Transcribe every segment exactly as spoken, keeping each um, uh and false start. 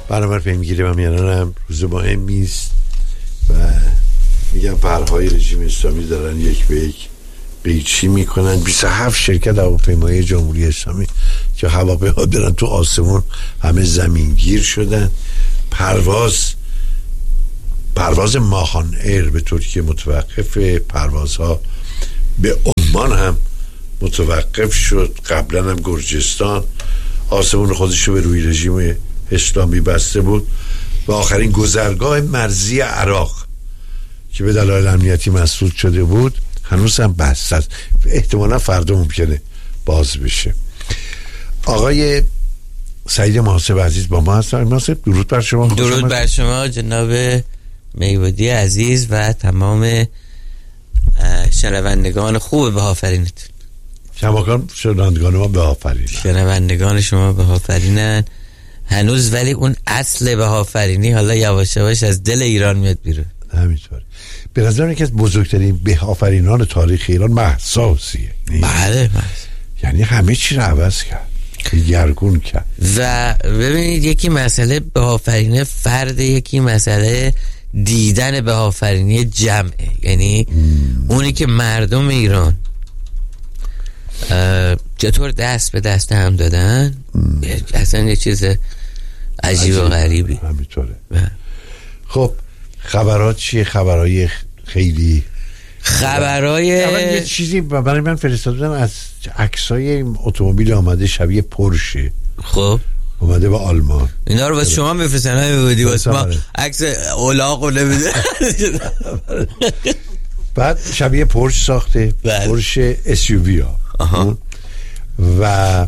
برنامه پی میگیره و میانم روز مهمی است و میگم پرهای رژیم اسلامی دارن یک به یک قیچی میکنن. بیست و هفت شرکت هواپیمایی جمهوری اسلامی که هواپیما دارن تو آسمون همه زمینگیر شدن. پرواز پرواز ماهان ایر به ترکیه متوقف، پروازها به عمان هم متوقف شد. قبلا هم گرجستان آسمون خودش رو به روی رژیم اسلامی بسته بود و آخرین گذرگاه مرزی عراق که به دلایل امنیتی مسدود شده بود هنوز هم بسته است. احتمالا فردا ممکنه باز بشه. آقای سعید محاسب عزیز با ما هستن. محاسب درود بر شما. درود بر شما جناب میودی عزیز و تمام شنوندگان خوب به آفرینتون. شماکان شنوندگان ما به آفرینن. شنوندگان شما به آفرینن هنوز، ولی اون اصل به آفرینی حالا یواش یواش از دل ایران میاد بیرون. همینطوره. به نظر یکی از بزرگترین به آفرینان تاریخ ایران مهسا حسینیه. بله، یعنی همه چی رو عوض کرد، گرگون کرد. و ببینید یکی مسئله به آفرینه فرد، یکی مسئله دیدن به آفرینی جمعه. یعنی مم. اونی که مردم ایران چطور دست به دست هم دادن مم. اصلا یه چیز عجیب, عجیب و غریبی. همینطوره. خب خبرات چیه؟ خبرهای خیلی خبرهای یه چیزی برای من فرستادن از عکسای اتومبیل آمده شبیه پورشه. خب اومده با آلمان. اینا رو واسه شما میفرستن نمیبودی واسه ما عکس اولاغو نمیده. بعد شبیه پورش ساخته. پورش اس یو وی ها و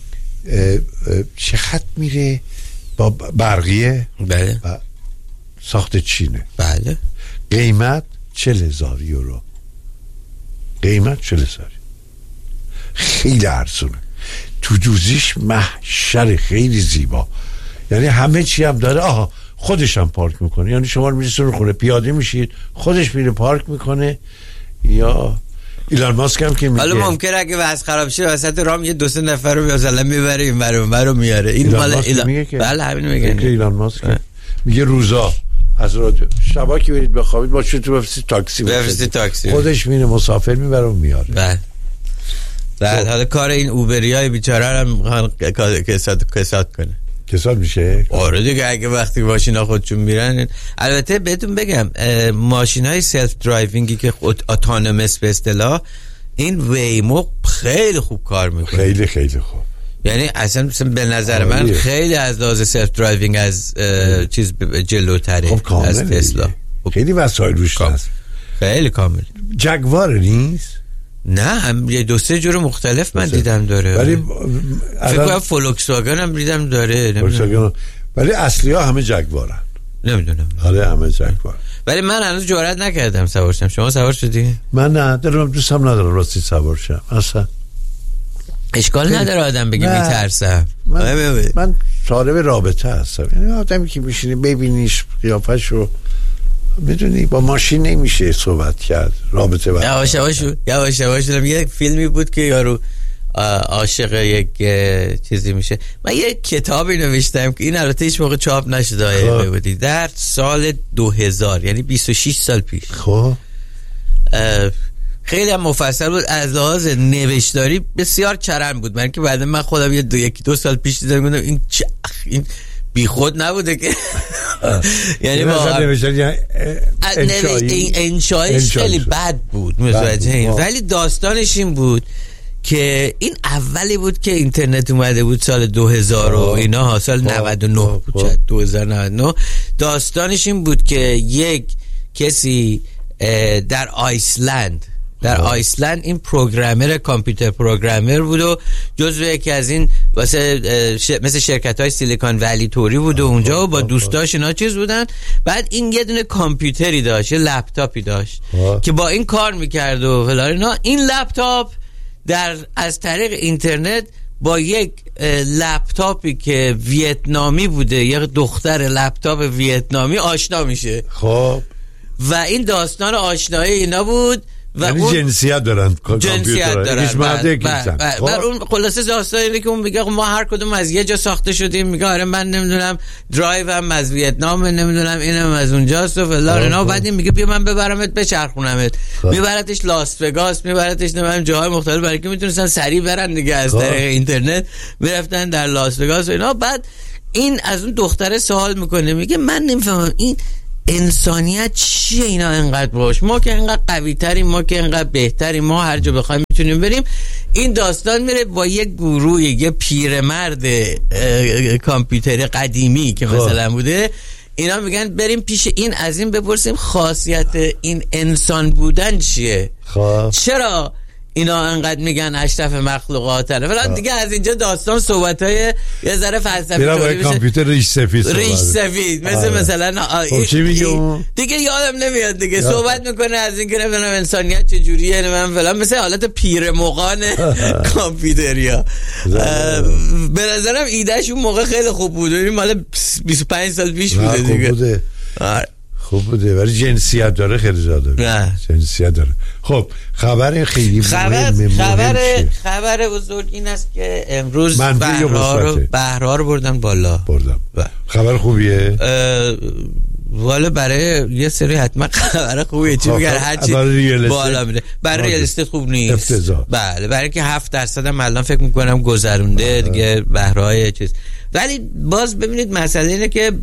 چه خط میره با برقیه. بله. و ساخت چینه. بله. قیمت چهل هزار یورو. قیمت چهل هزار. خیلی ارزونه. تو دوزیش محشر خیلی زیبا. یعنی همه چی هم داره. آها خودش هم پارک میکنه. یعنی شما رو میرسونه خونه پیاده میشید خودش میره پارک میکنه. یا ایلان ماسک هم که میگه حالا ممکنه اگه واسه خراب شه وسط راه یه دو سه نفر رو مثلا میبره این برو برو میاره. این مال ایلان میگه که بله همین میگه که ایلان ماسک میگه روزا از رادیو شبا که برید بخوابید با چه تو بفرستید تاکسی بفرستید تاکسی خودش میره مسافر میبره و میاره. بله. بعد حالا کار این اوبریای بیچاره هم میخوان کساد کساد کنه. کساد میشه؟ آره دیگه اگه وقتی ماشینا خودشون میرن. البته بهتون بگم ماشینای سلف درایوینگی که اتونومس به اصطلاح این ویمو خیلی خوب کار میکنه. خیلی خیلی خوب. یعنی اصلا به نظر من آه. خیلی از لحاظ سلف درایوینگ از چیز جلوتره. خب از تسلا. خیلی وسایل روش هست. خیلی کامل. جگوار نیست؟ نه هم یه دو سه جور مختلف من دیدم داره. ولی فکر کنم فولکس واگن هم دیدم داره. ولی اصلی ها همه جگوارن. نمیدونم. آره همه جگوار. ولی من هنوز جرئت نکردم سوار شم. شما سوار شدی؟ من نه دارم دوستم ندارم راستی سوار شم اصلا. اشکال خیلی... نداره آدم بگه میترسم. من, من طالب رابطه هستم. یعنی آدمی که میشینی ببینیش قیافش رو میدونی با ماشین نمیشه صحبت کرد رابطه برد. یواش یواش یواش یواش یه فیلمی بود که یارو عاشق یک چیزی میشه. من یه کتابی نوشتم که این البته هیچ موقع چاپ نشده بودی در سال دو هزار یعنی بیست و شش سال پیش. خب خیلی هم مفصل بود از لحاظ نوشتاری بسیار چرند بود. من که بعد من خودم یه دو یکی دو سال پیش دیدم گفتم این چ... این بی خود نبوده که یعنی واقعا انشایش خیلی بد بود متوجه. ولی داستانش این بود که این اولی بود که اینترنت اومده بود سال دو هزار و اینا، سال نود و نه بود، دو هزار و نود و نه. داستانش این بود که یک کسی در آیسلند در آه. آیسلند این پروگرامر کامپیوتر پروگرامر بود و جزو یکی از این واسه ش... مثل شرکت های سیلیکون ولی توری بود و اونجا و با دوستاش اینا چیز بودن. بعد این یه دونه کامپیوتری داشت، یه لپتاپی داشت آه. که با این کار میکرد و فلان اینا. این لپتاپ در از طریق اینترنت با یک لپتاپی که ویتنامی بوده، یک دختر لپتاپ ویتنامی آشنا میشه. خب و این داستان آشنایی اینا بود و یعنی جنسیت دارن، جنسیت دارن و اون خلاصه داستان اینه که اون میگه ما هر کدوم از یه جا ساخته شدیم. میگه آره من نمیدونم درایوم از ویتنام، نمیدونم اینم از اونجاست و فلان اینا. بعد میگه بیا من ببرمت بچرخونمت، میبرتش لاس وگاس، میبرتش نمیدونم جاهای مختلف، برای که میتونستن سریع برن دیگه از طریق اینترنت میرفتن در لاس وگاس و اینا. بعد این از اون دختره سوال میکنه، میگه من نمیفهمم این انسانیت چیه اینا انقدر باش، ما که انقدر قوی تریم، ما که انقدر بهتریم، ما هر جا بخوایم میتونیم بریم. این داستان میره با یک گروه یه پیرمرد کامپیوتری قدیمی که مثلا بوده، اینا میگن بریم پیش این از این بپرسیم خاصیت این انسان بودن چیه، خواه. چرا اینا انقدر میگن اشرف مخلوقات هست فلان دیگه. از اینجا داستان صحبت‌های یه ذره فلسفی طوری میشه. کامپیوتر ریش سفید ریش سفید مثل آه. مثلا خب چی میگه دیگه یادم نمیاد دیگه. صحبت میکنه از این که نمیدونم انسانیت چه جوریه من فلان، مثل حالت پیرمغان کامپیوتریا. به نظرم ایدهش اون موقع خیلی خوب بود، این مال بیست و پنج سال پیش بوده دیگه. خوب بوده ولی جنسیت داره، خیلی زیاده جنسیت داره. خب خبر خیلی خبر مهم خبر خبر بزرگ این است که امروز بهرها رو بهرها رو بردن بالا بردم و. خبر خوبیه والا برای یه سری حتما خبر خوبیه، چی میگن هرچی بالا میره. برای ریال استیت خوب نیست افتضاح. بله برای اینکه هفت درصد هم الان فکر میکنم گذرونده دیگه بهرهای چیز. ولی باز ببینید مسئله اینه که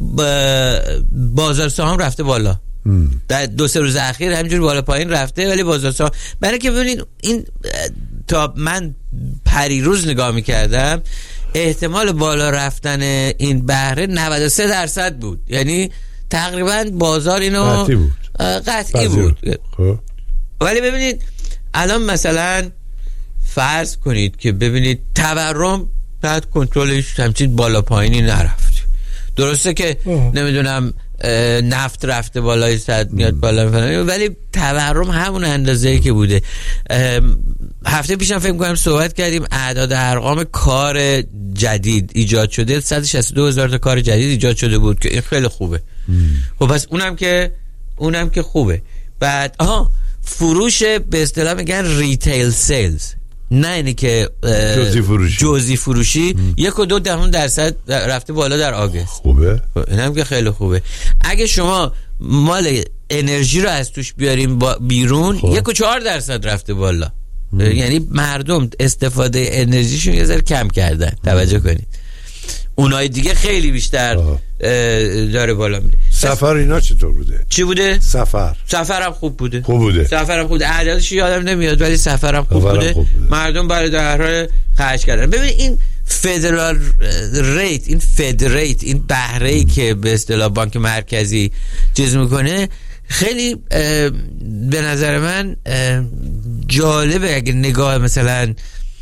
بازار سهام رفته بالا ام. در دو سه روز اخیر همینجور بالا پایین رفته، ولی بازار سهام برای که ببینید این تا من پریروز نگاه میکردم احتمال بالا رفتن این بهره نود و سه درصد بود، یعنی تقریبا بازار اینو قطعی بود, قطعی بود. خب. ولی ببینید الان مثلا فرض کنید که ببینید تورم بعد کنترلش همچین بالا پایینی نرفت. درسته که اه. نمیدونم نفت رفته بالای صد میاد بالا، ولی تورم همون اندازه‌ای که بوده. هفته پیشم فکر می‌کنم صحبت کردیم اعداد ارقام کار جدید ایجاد شده، صد و شصت و دو هزار تا کار جدید ایجاد شده بود که این خیلی خوبه. خب پس اونم که اونم که خوبه. بعد آها فروش به اصطلاح میگن ریتیل سیلز، نه اینی که جزئی فروشی جزئی فروشی ام. یک و دو دهم درصد رفته بالا در آگست. خوبه، اینم که خیلی خوبه. اگه شما مال انرژی رو از توش بیاریم بیرون خوب. یک و چهار درصد رفته بالا ام. یعنی مردم استفاده انرژیشون یه ذره کم کردن. توجه کنید اونای دیگه خیلی بیشتر داره بالا میره. سفر اینا چطور بوده؟ چی بوده؟ سفر سفرم خوب بوده. خوب بوده. سفرم خوب بوده. اعدادش یادم نمیاد ولی سفرم خوب بوده. خوب بوده. مردم برای در حال خرج کردن. ببین این فدرال ریت، این فد ریت، این بهره‌ای که به اصطلاح بانک مرکزی چیز میکنه خیلی به نظر من جالبه. اگه نگاه مثلا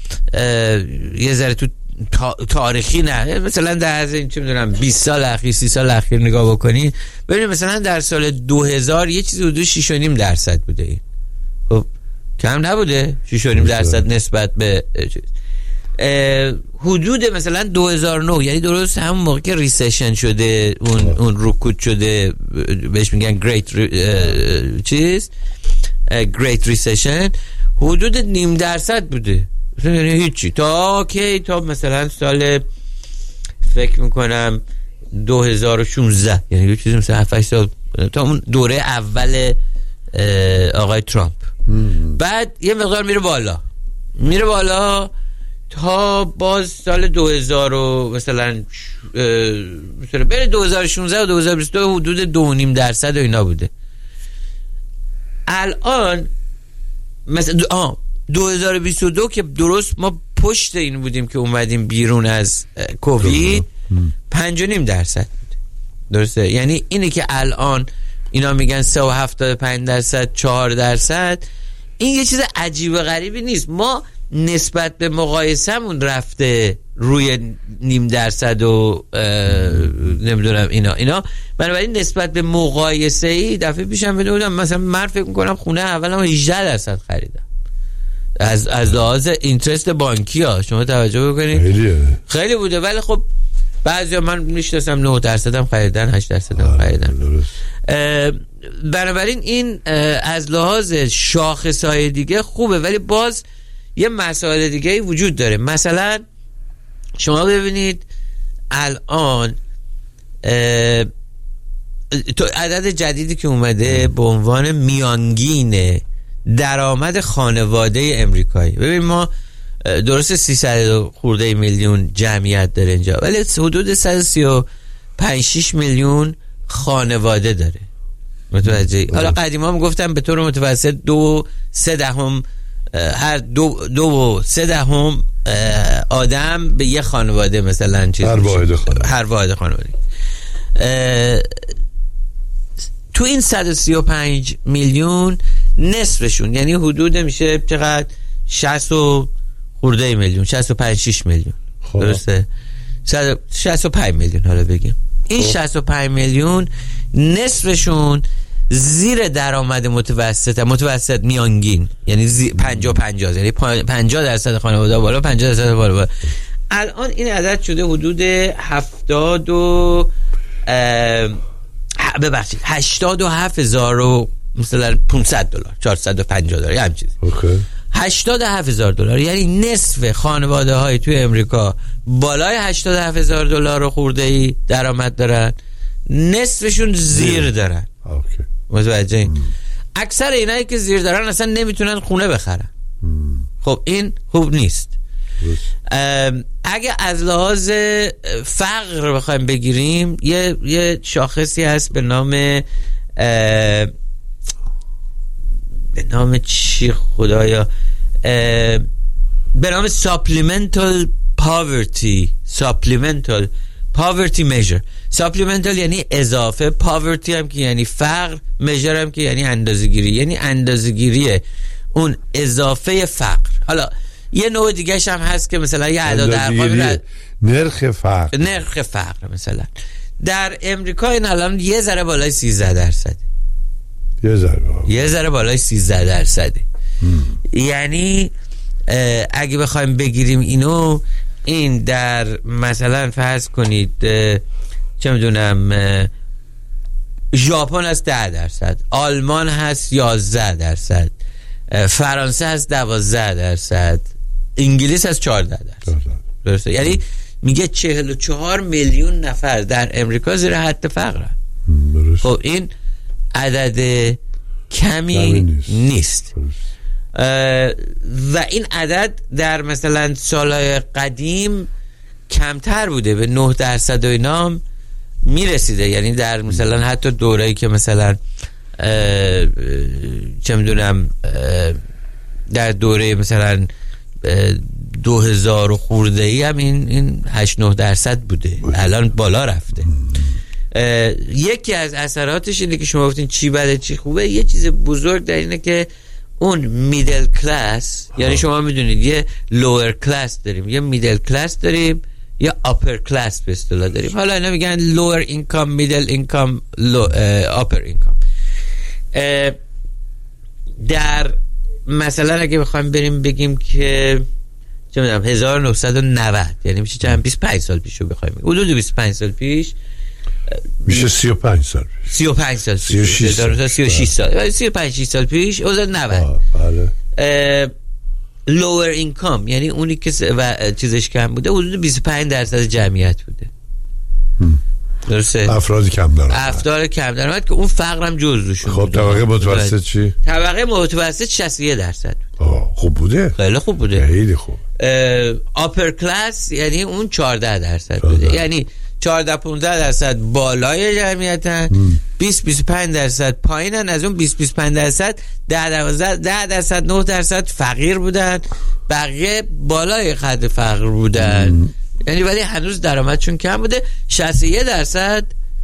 یه ذره تو تاریخی نه مثلا در از این چه میدونم بیست سال اخیر سی سال اخیر نگاه بکنی ببینید مثلا در سال دو هزار یه چیزی حدود شش و نیم درصد بوده. این خب کم نبوده شش و نیم درصد نسبت به چیز. حدود مثلا دو هزار و نه یعنی درست همون موقع که ریسیشن شده اون اون رکود شده بهش میگن گریت چیز گریت ریسیشن حدود نیم درصد بوده. یعنی هیچی تا کی تا مثلا سال فکر میکنم دو هزار و شانزده یعنی یه چیزی مثلا هفت هشت سال تا اون دوره اول آقای ترامپ. بعد یه مقدار میره بالا میره بالا تا باز سال دو هزار و مثلا مثلا بین دو هزار و شانزده و دو هزار و بیست و دو حدود دو و نیم درصد و اینا بوده. الان مثلا آه دو هزار و بیست و دو که درست ما پشت این بودیم که اومدیم بیرون از کووید پنج و نیم درصد بود. درسته؟ یعنی اینی که الان اینا میگن سه و هفتاد و پنج درصد چهار درصد این یه چیز عجیب و غریبی نیست. ما نسبت به مقایسمون رفته روی نیم درصد و نمیدونم اینا اینا بنابراین نسبت به مقایسه ای دفعه پیشم بودم مثلا من فکر میکنم خونه اولم هجده درصد خریدم از از لحاظ اینترست بانکی ها. شما توجه بکنید خیلی, خیلی بوده. ولی خب بعضیا من میشناسم نه درصد هم خریدن هشت درصد هم خریدن. بنابراین این از لحاظ شاخصهای دیگه خوبه، ولی باز یه مسائل دیگه وجود داره. مثلا شما ببینید الان تو عدد جدیدی که اومده به عنوان میانگین درآمد خانواده امریکایی. ببین ما درست سیصد خورده میلیون جمعیت داره اینجا، ولی حدود صد و سی و پنج شش میلیون خانواده داره. متوجهی؟ حالا قدیما هم گفتم به طور متوسط دو سه دهم هر دو دو و سه دهم آدم به یه خانواده مثلا چیز هر واحد خانواده هر واحد خانواده تو این صد و سی و پنج میلیون نصفشون یعنی حدود میشه چقدر شصت و خورده میلیون، شصت و پنج شش میلیون. خب. درسته؟ شصت و پنج میلیون حالا بگیم. این خب. شصت و پنج میلیون نصفشون زیر درآمد متوسط متوسط میانگین، یعنی پنجاه پنجاه، یعنی پنجاه درصد خانواده بالا، پنجاه درصد بالا بالا. الان این عدد شده حدود هفتاد و ببخشید هشتاد و هفت هزار و مثلا پانصد دلار، چهارصد و پنجاه دلار، همین چیز. اوکی. هشتاد و هفت هزار دلار، یعنی نصف خانواده های توی امریکا بالای هشتاد و هفت هزار دلار رو خورده ای درآمد دارن، نصفشون زیر دارن. اوکی. متوجه این؟ اکثر اینایی که زیر دارن اصلا نمیتونن خونه بخرن. مم. خب این خوب نیست. اگه از لحاظ فقر بخوایم بگیریم، یه یه شاخصی هست به نام به نام چی خدایا به نام supplemental poverty supplemental poverty measure. supplemental یعنی اضافه، poverty هم که یعنی فقر، measure هم که یعنی اندازه‌گیری، یعنی اندازه‌گیری اون اضافه فقر. حالا یه نوع دیگه هم هست که مثلا یه اعداد ارقامی، نرخ فقر نرخ فقر مثلا در امریکا این الان یه ذره بالای سیزده درصده، یه ذره یه ذره بالای سیزده درصده. یعنی اگه بخوایم بگیریم اینو، این در مثلا فرض کنید چه میدونم ژاپن هست ده درصد، آلمان هست یازده درصد، فرانسه هست دوازده درصد، انگلیس هست چهارده درصد. درسته؟ یعنی میگه چهل و چهار میلیون نفر در امریکا زیر حد فقرن. خب این عدد کمی نیست, نیست. و این عدد در مثلا سالهای قدیم کمتر بوده، به نه درصد و اینام میرسیده. یعنی در مثلا حتی دوره‌ای که مثلا چه میدونم در دوره مثلا دو هزار و خورده ای هم این این هشت نه درصد بوده، الان بالا رفته. یکی از اثراتش اینه که شما گفتین چی بده چی خوبه، یه چیز بزرگ در اینه که اون میدل کلاس، یعنی شما میدونید یه لوور کلاس داریم، یه میدل کلاس داریم، یا اپر کلاس به اصطلاح داریم. حالا اینا میگن لوور اینکام، میدل اینکام، اپر اینکام. در مثلا اگه بخوایم بریم بگیم که چه میدونم هزار و نهصد و نود، یعنی میشه چند بیست و پنج سال پیش رو بخوایم، حدود بیست و پنج سال پیش میشه سی و پنج سال پیش، سی و پنج سال، سی و شش سال، سی و شش سال، سی و پنج شش سال پیش اوضاع نود. بله. لوور اینکام یعنی اونی که و چیزش کم بوده حدود بیست و پنج درصد جمعیت بوده. هم. درسته؟ افراد کم درآمد، افراد کم درآمد که اون فقرم جزوشون. خب طبقه متوسط چی؟ طبقه متوسط شصت و یک درصد. آه خوب بوده، خیلی خوب بوده، خیلی خوب. اپر کلاس یعنی اون چهارده درصد بوده، یعنی چهارده پانزده درصد بالای جمعیتن، بیست بیست و پنج درصد پایینن. از اون بیست بیست و پنج درصد ده درصد نه درصد فقیر بودن، بقیه بالای خط فقر بودن. ام. یعنی ولی هنوز درآمدشون کم بوده. شصت و یک درصد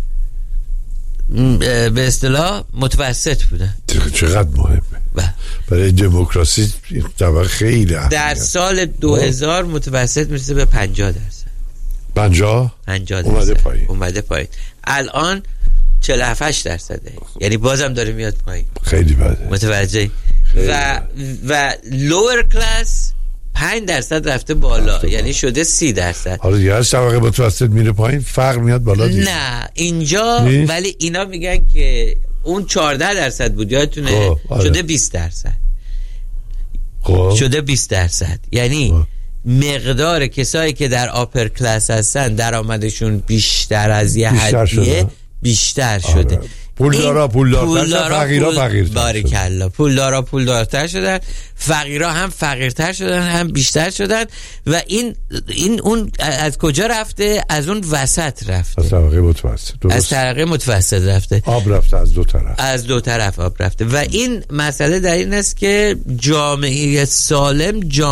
به اصطلاح متوسط بودن. چقدر مهمه بله. برای دموکراسی این طبقه خیلی اهمیت. در سال دو هزار متوسط میرسه به پنجاه درصد. پنجاه پنجاه اومده پایین، اومده پایین. الان چهل و هفت درصده، یعنی بازم داره میاد پایین. خیلی بده. متوجه؟ و و لوور کلاس پنج درصد رفته بالا، رفته یعنی بالا. شده سی درصد. حالا دیگه از طبقه متوسط میره پایین، فقر میاد بالا دیگه. نه اینجا نی؟ ولی اینا میگن که اون چهارده درصد بود یادتونه خب. آره. شده بیست درصد خب. شده بیست درصد یعنی خب. مقدار کسایی که در آپر کلاس هستن درآمدشون بیشتر از یه حدیه بیشتر شده. آره. پولدارا پولدارتر شدن، فقیرا فقیرتر باریکلا. پولدارا پولدارتر شدن، فقیرا هم فقیرتر شدن هم بیشتر شدن و این این اون از کجا رفته؟ از اون وسط رفته، از طبقه متوسط. از طبقه متوسط رفته. آب رفته از دو طرف، از دو طرف آب رفته و این مسئله در این است که جامعه سالم جامعه